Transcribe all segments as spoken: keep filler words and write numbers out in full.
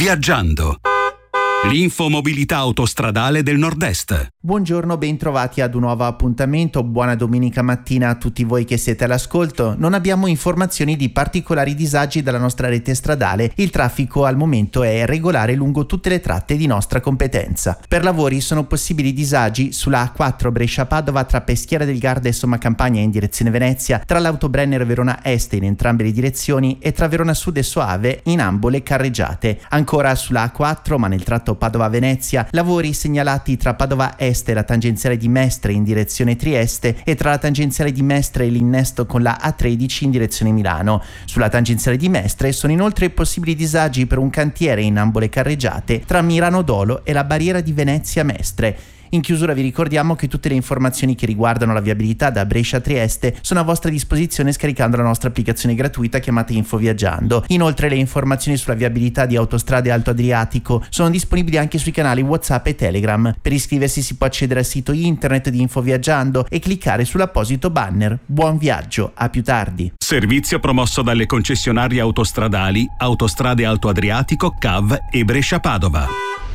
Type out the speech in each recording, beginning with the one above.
Viaggiando. L'infomobilità autostradale del Nord-Est. Buongiorno, ben trovati ad un nuovo appuntamento. Buona domenica mattina a tutti voi che siete all'ascolto. Non abbiamo informazioni di particolari disagi dalla nostra rete stradale. Il traffico al momento è regolare lungo tutte le tratte di nostra competenza. Per lavori sono possibili disagi sulla A quattro Brescia-Padova tra Peschiera del Garda e Somma Campagna in direzione Venezia, tra l'Autobrenner Verona Est in entrambe le direzioni e tra Verona Sud e Soave in ambo le carreggiate. Ancora sulla A quattro, ma nel tratto Padova-Venezia, lavori segnalati tra Padova Est e la tangenziale di Mestre in direzione Trieste e tra la tangenziale di Mestre e l'innesto con la A tredici in direzione Milano. Sulla tangenziale di Mestre sono inoltre possibili disagi per un cantiere in ambo le carreggiate tra Mirano Dolo e la barriera di Venezia Mestre. In chiusura vi ricordiamo che tutte le informazioni che riguardano la viabilità da Brescia a Trieste sono a vostra disposizione scaricando la nostra applicazione gratuita chiamata Info Viaggiando. Inoltre le informazioni sulla viabilità di Autostrade Alto Adriatico sono disponibili anche sui canali WhatsApp e Telegram. Per iscriversi si può accedere al sito internet di Info Viaggiando e cliccare sull'apposito banner. Buon viaggio, a più tardi. Servizio promosso dalle concessionarie autostradali Autostrade Alto Adriatico, C A V e Brescia-Padova.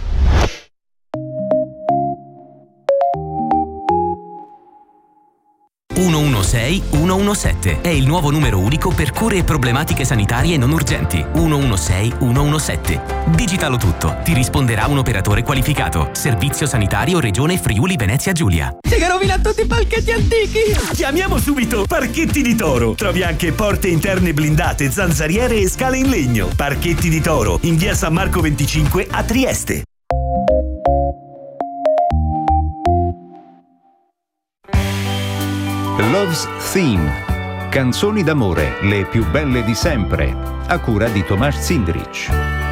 uno uno sei uno uno sette è il nuovo numero unico per cure e problematiche sanitarie non urgenti. uno uno sei uno uno sette. Digitalo tutto, ti risponderà un operatore qualificato. Servizio sanitario Regione Friuli Venezia Giulia. Si che rovina tutti i palchetti antichi! Chiamiamo subito Parchetti di Toro. Trovi anche porte interne blindate, zanzariere e scale in legno. Parchetti di Toro, in via San Marco venticinque a Trieste. Love's Theme. Canzoni d'amore, le più belle di sempre, a cura di Tomasz Cindrich.